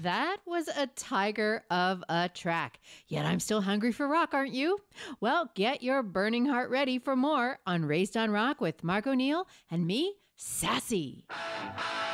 That was a tiger of a track. Yet I'm still hungry for rock, aren't you? Well, get your burning heart ready for more on Raised on Rock with Mark O'Neill and me, Sassy.